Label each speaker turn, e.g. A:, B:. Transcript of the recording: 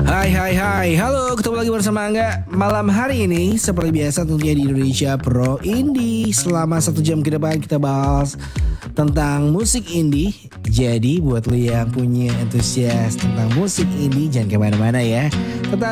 A: Hai, halo, ketemu lagi bersama Angga. Malam hari ini seperti biasa tentunya di Indonesia Pro Indie. Selama 1 jam ke depan kita bahas tentang musik indie. Jadi buat lo yang punya antusias tentang musik indie, jangan kemana-mana ya. Tetap